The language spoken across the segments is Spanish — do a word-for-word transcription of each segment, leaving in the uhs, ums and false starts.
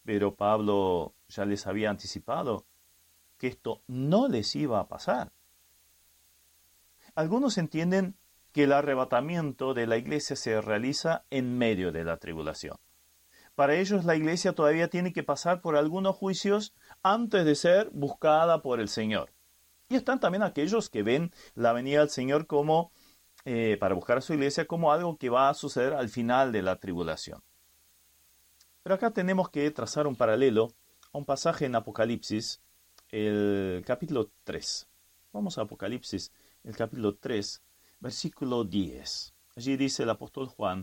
pero Pablo ya les había anticipado que esto no les iba a pasar. Algunos entienden que el arrebatamiento de la iglesia se realiza en medio de la tribulación. Para ellos la iglesia todavía tiene que pasar por algunos juicios antes de ser buscada por el Señor. Y están también aquellos que ven la venida del Señor como, eh, para buscar a su iglesia, como algo que va a suceder al final de la tribulación. Pero acá tenemos que trazar un paralelo a un pasaje en Apocalipsis, el capítulo tres. Vamos a Apocalipsis, el capítulo tres, versículo diez. Allí dice el apóstol Juan,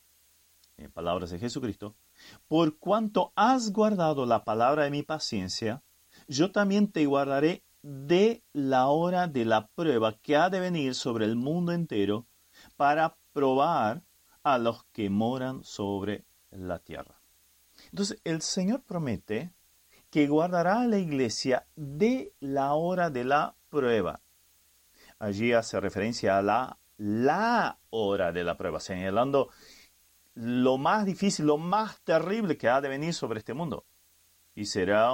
en palabras de Jesucristo: por cuanto has guardado la palabra de mi paciencia, yo también te guardaré de la hora de la prueba que ha de venir sobre el mundo entero para probar a los que moran sobre la tierra. Entonces, el Señor promete que guardará a la iglesia de la hora de la prueba. Allí hace referencia a la, la hora de la prueba, señalando lo más difícil, lo más terrible que ha de venir sobre este mundo. Y será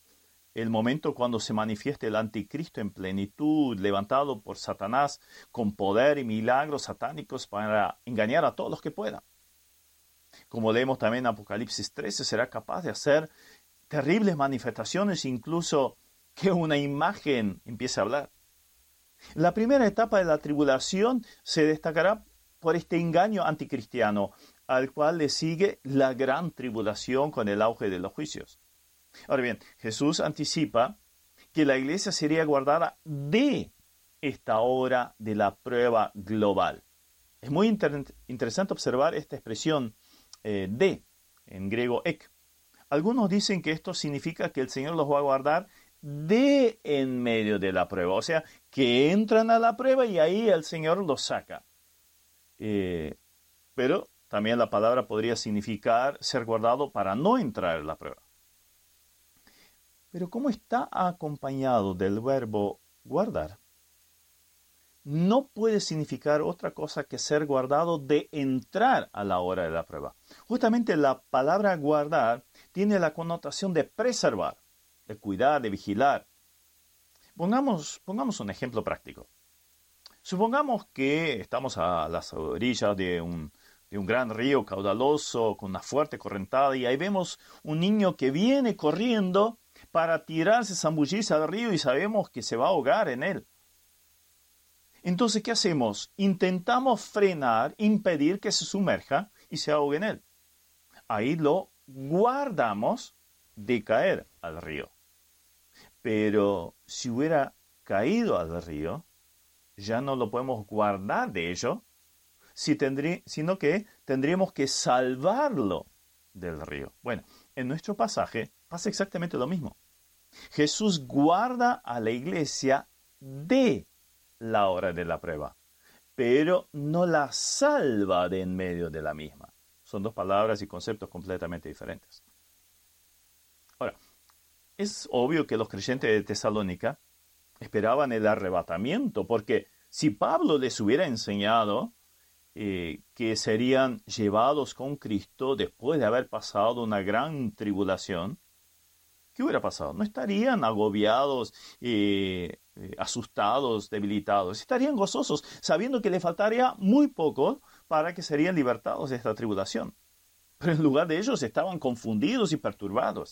el momento cuando se manifieste el anticristo en plenitud, levantado por Satanás con poder y milagros satánicos para engañar a todos los que puedan. Como leemos también en Apocalipsis trece, será capaz de hacer terribles manifestaciones, incluso que una imagen empiece a hablar. La primera etapa de la tribulación se destacará por este engaño anticristiano, al cual le sigue la gran tribulación con el auge de los juicios. Ahora bien, Jesús anticipa que la iglesia sería guardada de esta hora de la prueba global. Es muy inter- interesante observar esta expresión eh, de, en griego ek. Algunos dicen que esto significa que el Señor los va a guardar de en medio de la prueba. O sea, que entran a la prueba y ahí el Señor los saca. Eh, pero también la palabra podría significar ser guardado para no entrar en la prueba. Pero como está acompañado del verbo guardar, no puede significar otra cosa que ser guardado de entrar a la hora de la prueba. Justamente la palabra guardar tiene la connotación de preservar, de cuidar, de vigilar. Pongamos, pongamos un ejemplo práctico. Supongamos que estamos a las orillas de un, de un gran río caudaloso con una fuerte correntada y ahí vemos un niño que viene corriendo para tirarse, zambullirse al río y sabemos que se va a ahogar en él. Entonces, ¿qué hacemos? Intentamos frenar, impedir que se sumerja y se ahogue en él. Ahí lo guardamos de caer al río. Pero si hubiera caído al río, ya no lo podemos guardar de ello, si tendrí, sino que tendríamos que salvarlo del río. Bueno, en nuestro pasaje pasa exactamente lo mismo. Jesús guarda a la iglesia de la hora de la prueba, pero no la salva de en medio de la misma. Son dos palabras y conceptos completamente diferentes. Ahora, es obvio que los creyentes de Tesalónica esperaban el arrebatamiento, porque si Pablo les hubiera enseñado eh, que serían llevados con Cristo después de haber pasado una gran tribulación, ¿qué hubiera pasado? No estarían agobiados, eh, eh, asustados, debilitados. Estarían gozosos, sabiendo que le faltaría muy poco para que serían libertados de esta tribulación. Pero en lugar de ellos estaban confundidos y perturbados.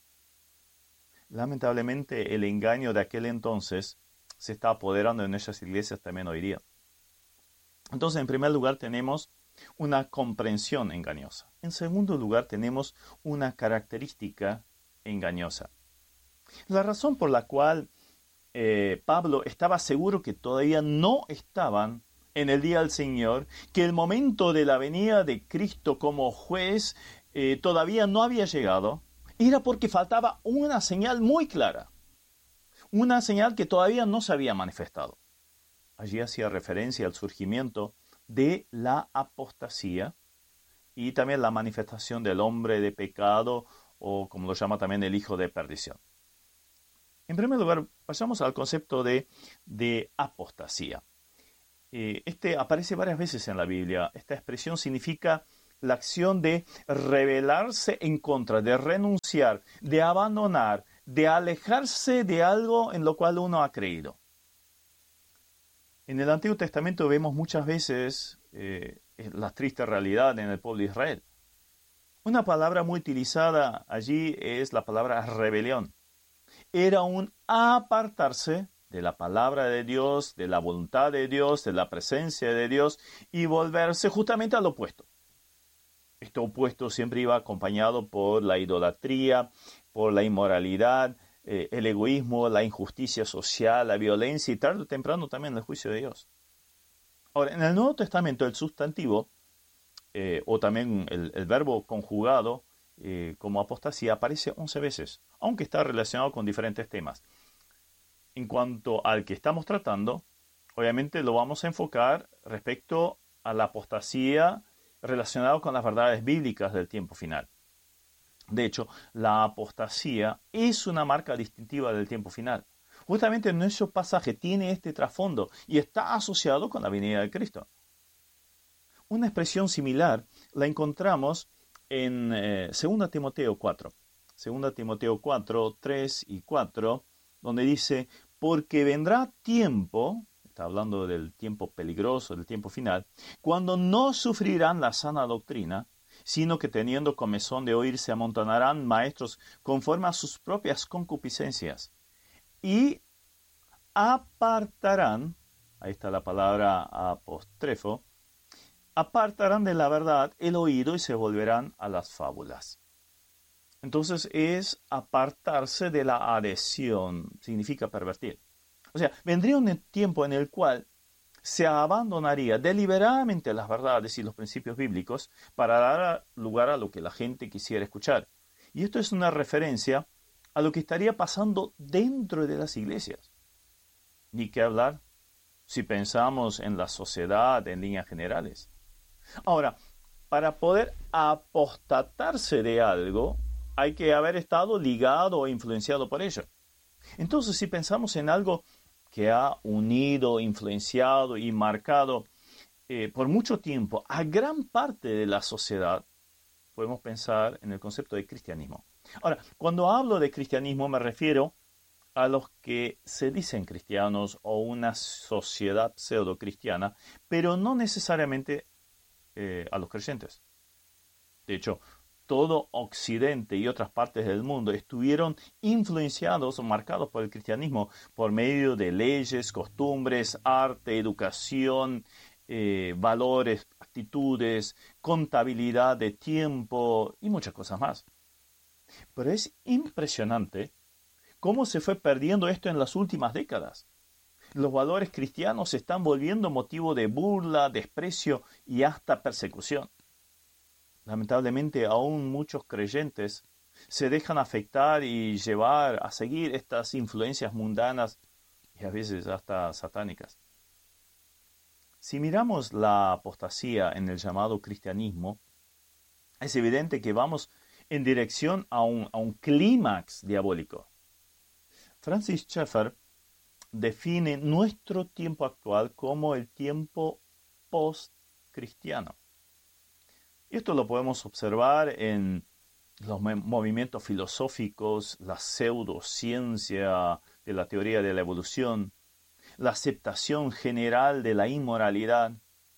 Lamentablemente, el engaño de aquel entonces se está apoderando de nuestras iglesias también hoy día. Entonces, en primer lugar, tenemos una comprensión engañosa. En segundo lugar, tenemos una característica engañosa. La razón por la cual eh, Pablo estaba seguro que todavía no estaban en el día del Señor, que el momento de la venida de Cristo como juez eh, todavía no había llegado, era porque faltaba una señal muy clara, una señal que todavía no se había manifestado. Allí hacía referencia al surgimiento de la apostasía y también la manifestación del hombre de pecado, o como lo llama también el hijo de perdición. En primer lugar, pasamos al concepto de, de apostasía. Eh, este aparece varias veces en la Biblia. Esta expresión significa la acción de rebelarse en contra, de renunciar, de abandonar, de alejarse de algo en lo cual uno ha creído. En el Antiguo Testamento vemos muchas veces eh, la triste realidad en el pueblo de Israel. Una palabra muy utilizada allí es la palabra rebelión. Era un apartarse de la palabra de Dios, de la voluntad de Dios, de la presencia de Dios, y volverse justamente al opuesto. Este opuesto siempre iba acompañado por la idolatría, por la inmoralidad, eh, el egoísmo, la injusticia social, la violencia y tarde o temprano también el juicio de Dios. Ahora, en el Nuevo Testamento el sustantivo, eh, o también el, el verbo conjugado eh, como apostasía, aparece once veces, aunque está relacionado con diferentes temas. En cuanto al que estamos tratando, obviamente lo vamos a enfocar respecto a la apostasía relacionada con las verdades bíblicas del tiempo final. De hecho, la apostasía es una marca distintiva del tiempo final. Justamente nuestro pasaje tiene este trasfondo y está asociado con la venida de Cristo. Una expresión similar la encontramos en eh, segunda Timoteo cuatro. segunda Timoteo cuatro, tres y cuatro, donde dice, porque vendrá tiempo, está hablando del tiempo peligroso, del tiempo final, cuando no sufrirán la sana doctrina, sino que teniendo comezón de oír se amontonarán maestros conforme a sus propias concupiscencias, y apartarán, ahí está la palabra apostrefo, apartarán de la verdad el oído y se volverán a las fábulas. Entonces es apartarse de la adhesión, significa pervertir. O sea, vendría un tiempo en el cual se abandonaría deliberadamente las verdades y los principios bíblicos para dar lugar a lo que la gente quisiera escuchar. Y esto es una referencia a lo que estaría pasando dentro de las iglesias. Ni qué hablar si pensamos en la sociedad en líneas generales. Ahora, para poder apostatarse de algo, hay que haber estado ligado o influenciado por ello. Entonces, si pensamos en algo que ha unido, influenciado y marcado eh, por mucho tiempo a gran parte de la sociedad, podemos pensar en el concepto de cristianismo. Ahora, cuando hablo de cristianismo me refiero a los que se dicen cristianos o una sociedad pseudo-cristiana, pero no necesariamente eh, a los creyentes. De hecho, todo Occidente y otras partes del mundo estuvieron influenciados o marcados por el cristianismo por medio de leyes, costumbres, arte, educación, eh, valores, actitudes, contabilidad de tiempo y muchas cosas más. Pero es impresionante cómo se fue perdiendo esto en las últimas décadas. Los valores cristianos se están volviendo motivo de burla, desprecio y hasta persecución. Lamentablemente, aún muchos creyentes se dejan afectar y llevar a seguir estas influencias mundanas y a veces hasta satánicas. Si miramos la apostasía en el llamado cristianismo, es evidente que vamos en dirección a un, a un clímax diabólico. Francis Schaeffer define nuestro tiempo actual como el tiempo post-cristiano. Y esto lo podemos observar en los movimientos filosóficos, la pseudociencia de la teoría de la evolución, la aceptación general de la inmoralidad,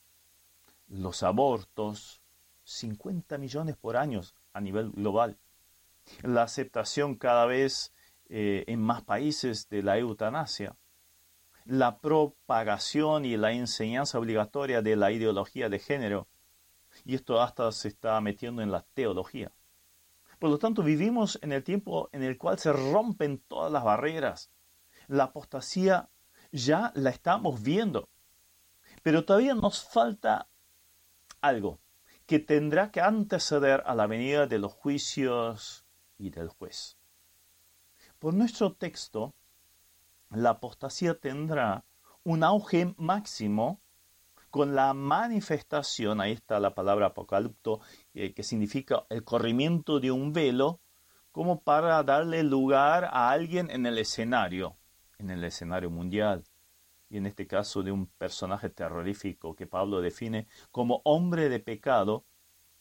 los abortos, cincuenta millones por año a nivel global, la aceptación cada vez eh, en más países de la eutanasia, la propagación y la enseñanza obligatoria de la ideología de género, y esto hasta se está metiendo en la teología. Por lo tanto, vivimos en el tiempo en el cual se rompen todas las barreras. La apostasía ya la estamos viendo, pero todavía nos falta algo que tendrá que anteceder a la venida de los juicios y del juez. Por nuestro texto, la apostasía tendrá un auge máximo con la manifestación, ahí está la palabra apocalipto, eh, que significa el corrimiento de un velo, como para darle lugar a alguien en el escenario, en el escenario mundial. Y en este caso de un personaje terrorífico que Pablo define como hombre de pecado,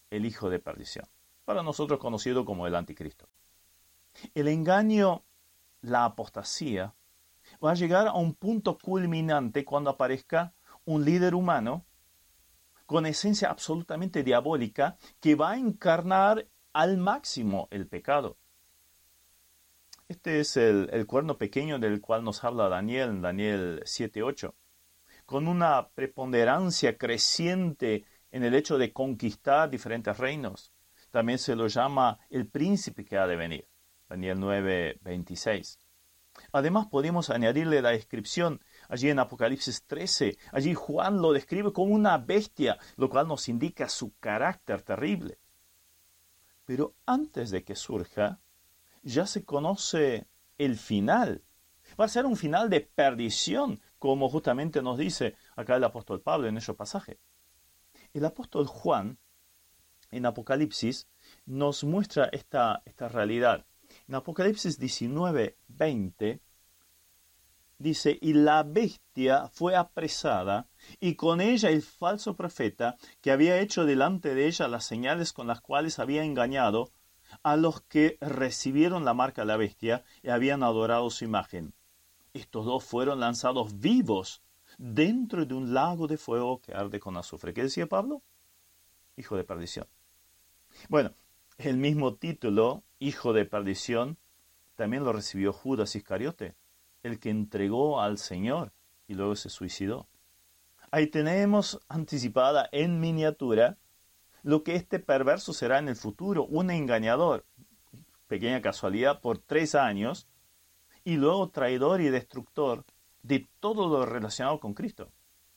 el hijo de perdición, para nosotros conocido como el anticristo. El engaño, la apostasía, va a llegar a un punto culminante cuando aparezca un líder humano con esencia absolutamente diabólica que va a encarnar al máximo el pecado. Este es el, el cuerno pequeño del cual nos habla Daniel en Daniel siete ocho, con una preponderancia creciente en el hecho de conquistar diferentes reinos. También se lo llama el príncipe que ha de venir, Daniel nueve veintiséis. Además podemos añadirle la descripción allí en Apocalipsis trece. Allí Juan lo describe como una bestia, lo cual nos indica su carácter terrible. Pero antes de que surja, ya se conoce el final. Va a ser un final de perdición, como justamente nos dice acá el apóstol Pablo en ese pasaje. El apóstol Juan, en Apocalipsis, nos muestra esta, esta realidad. En Apocalipsis diecinueve veinte, dice, y la bestia fue apresada, y con ella el falso profeta, que había hecho delante de ella las señales con las cuales había engañado a los que recibieron la marca de la bestia y habían adorado su imagen. Estos dos fueron lanzados vivos dentro de un lago de fuego que arde con azufre. ¿Qué decía Pablo? Hijo de perdición. Bueno, el mismo título, hijo de perdición, también lo recibió Judas Iscariote, el que entregó al Señor y luego se suicidó. Ahí tenemos anticipada en miniatura lo que este perverso será en el futuro, un engañador, pequeña casualidad, por tres años, y luego traidor y destructor de todo lo relacionado con Cristo.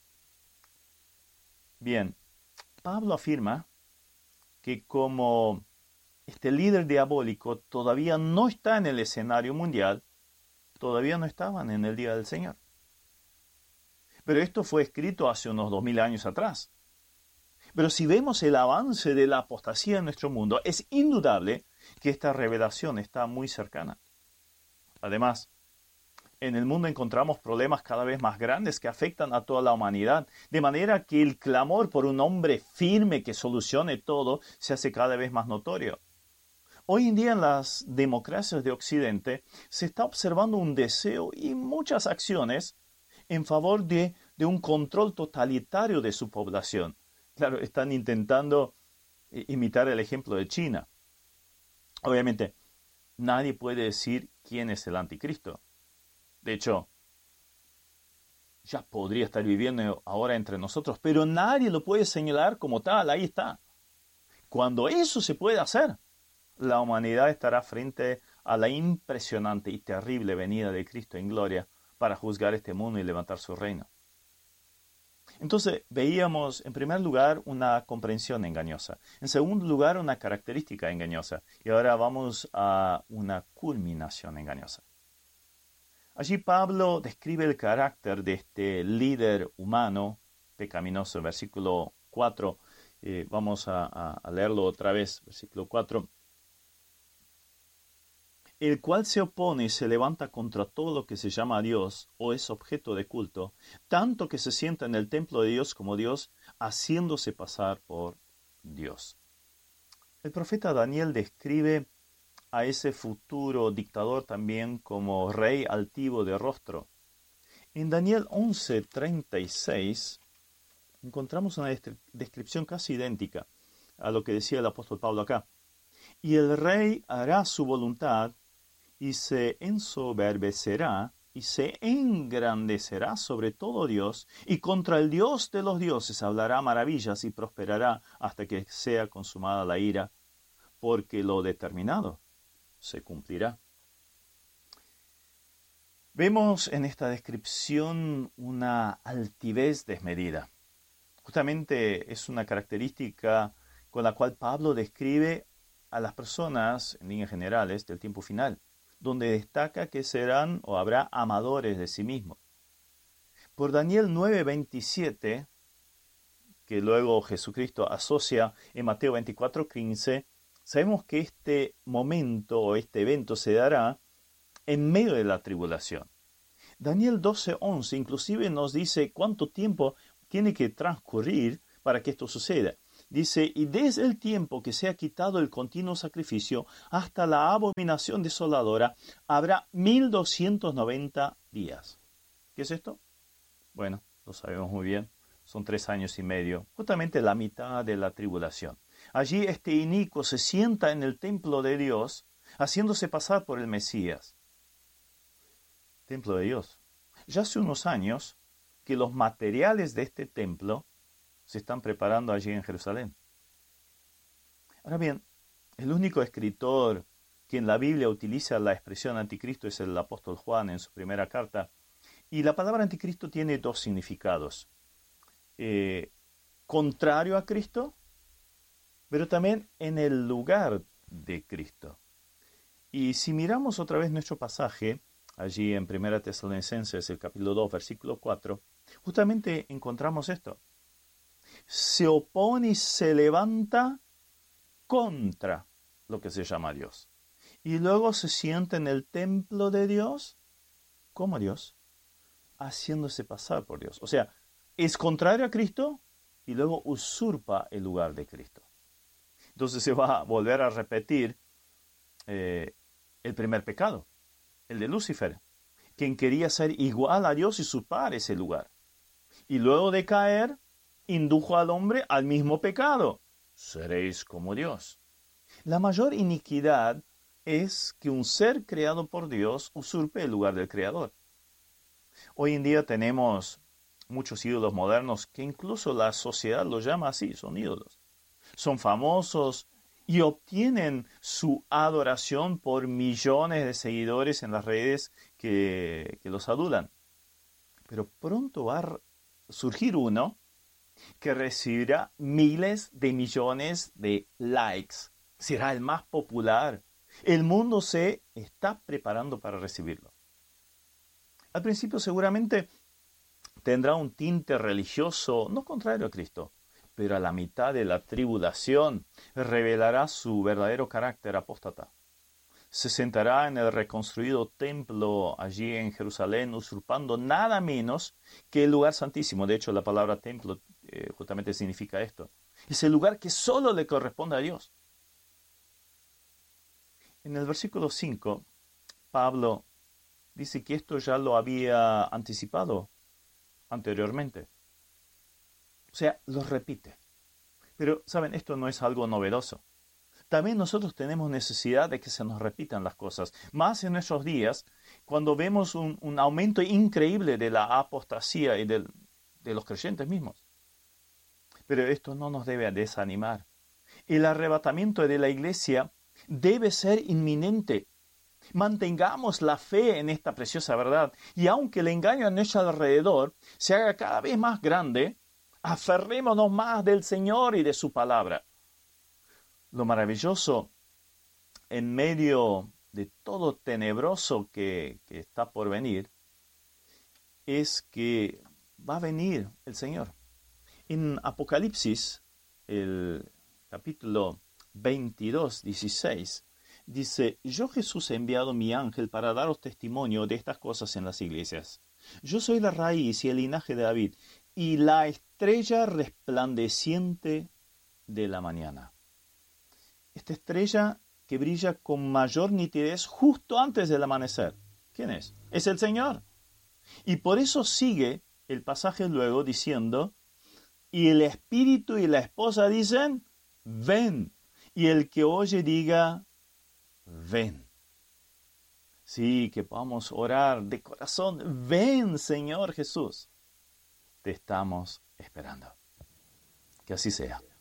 Bien, Pablo afirma que como este líder diabólico todavía no está en el escenario mundial, todavía no estaban en el día del Señor. Pero esto fue escrito hace unos dos mil años atrás. Pero si vemos el avance de la apostasía en nuestro mundo, es indudable que esta revelación está muy cercana. Además, en el mundo encontramos problemas cada vez más grandes que afectan a toda la humanidad, de manera que el clamor por un hombre firme que solucione todo se hace cada vez más notorio. Hoy en día en las democracias de Occidente se está observando un deseo y muchas acciones en favor de, de un control totalitario de su población. Claro, están intentando imitar el ejemplo de China. Obviamente, nadie puede decir quién es el anticristo. De hecho, ya podría estar viviendo ahora entre nosotros, pero nadie lo puede señalar como tal, ahí está. Cuando eso se puede hacer, la humanidad estará frente a la impresionante y terrible venida de Cristo en gloria para juzgar este mundo y levantar su reino. Entonces veíamos en primer lugar una comprensión engañosa, en segundo lugar una característica engañosa y ahora vamos a una culminación engañosa. Allí Pablo describe el carácter de este líder humano pecaminoso, versículo cuatro, eh, vamos a, a leerlo otra vez, versículo cuatro. El cual se opone y se levanta contra todo lo que se llama Dios o es objeto de culto, tanto que se sienta en el templo de Dios como Dios, haciéndose pasar por Dios. El profeta Daniel describe a ese futuro dictador también como rey altivo de rostro. En Daniel once treinta y seis encontramos una descripción casi idéntica a lo que decía el apóstol Pablo acá. Y el rey hará su voluntad y se ensoberbecerá y se engrandecerá sobre todo Dios, y contra el Dios de los dioses hablará maravillas y prosperará hasta que sea consumada la ira, porque lo determinado se cumplirá. Vemos en esta descripción una altivez desmedida. Justamente es una característica con la cual Pablo describe a las personas, en líneas generales, del tiempo final, donde destaca que serán o habrá amadores de sí mismos. Por Daniel nueve veintisiete, que luego Jesucristo asocia en Mateo veinticuatro quince, sabemos que este momento o este evento se dará en medio de la tribulación. Daniel doce once inclusive nos dice cuánto tiempo tiene que transcurrir para que esto suceda. dice, y desde el tiempo que se ha quitado el continuo sacrificio hasta la abominación desoladora, habrá mil doscientos noventa días. ¿Qué es esto? Bueno, lo sabemos muy bien. Son tres años y medio, justamente la mitad de la tribulación. Allí este inicuo se sienta en el templo de Dios, haciéndose pasar por el Mesías. Templo de Dios. Ya hace unos años que los materiales de este templo se están preparando allí en Jerusalén. Ahora bien, el único escritor que en la Biblia utiliza la expresión anticristo es el apóstol Juan en su primera carta. Y la palabra anticristo tiene dos significados. Eh, contrario a Cristo, pero también en el lugar de Cristo. Y si miramos otra vez nuestro pasaje, allí en Primera Tesalonicenses, el capítulo dos, versículo cuatro, justamente encontramos esto. Se opone y se levanta contra lo que se llama Dios. Y luego se sienta en el templo de Dios, como Dios, haciéndose pasar por Dios. O sea, es contrario a Cristo y luego usurpa el lugar de Cristo. Entonces se va a volver a repetir eh, el primer pecado, el de Lucifer, quien quería ser igual a Dios y usurpar ese lugar. Y luego de caer, indujo al hombre al mismo pecado. Seréis como Dios. La mayor iniquidad es que un ser creado por Dios usurpe el lugar del Creador. Hoy en día tenemos muchos ídolos modernos que incluso la sociedad los llama así, son ídolos. Son famosos y obtienen su adoración por millones de seguidores en las redes que, que los adulan. Pero pronto va a surgir uno que recibirá miles de millones de likes. Será el más popular. El mundo se está preparando para recibirlo. Al principio seguramente tendrá un tinte religioso, no contrario a Cristo, pero a la mitad de la tribulación revelará su verdadero carácter apóstata. Se sentará en el reconstruido templo allí en Jerusalén, usurpando nada menos que el lugar santísimo. De hecho, la palabra templo eh, justamente significa esto. Es el lugar que solo le corresponde a Dios. En el versículo cinco, Pablo dice que esto ya lo había anticipado anteriormente. O sea, lo repite. Pero, ¿saben? Esto no es algo novedoso. También nosotros tenemos necesidad de que se nos repitan las cosas. Más en nuestros días, cuando vemos un, un aumento increíble de la apostasía y del, de los creyentes mismos. Pero esto no nos debe desanimar. El arrebatamiento de la iglesia debe ser inminente. Mantengamos la fe en esta preciosa verdad. Y aunque el engaño a nuestro alrededor se haga cada vez más grande, aferrémonos más del Señor y de su palabra. Lo maravilloso en medio de todo tenebroso que, que está por venir es que va a venir el Señor. En Apocalipsis, el capítulo veintidós, dieciséis, dice: Yo Jesús he enviado mi ángel para daros testimonio de estas cosas en las iglesias. Yo soy la raíz y el linaje de David y la estrella resplandeciente de la mañana. Esta estrella que brilla con mayor nitidez justo antes del amanecer. ¿Quién es? Es el Señor. Y por eso sigue el pasaje luego diciendo: y el espíritu y la esposa dicen: ven. Y el que oye diga: ven. Sí, que podamos orar de corazón: ven, Señor Jesús. Te estamos esperando. Que así sea.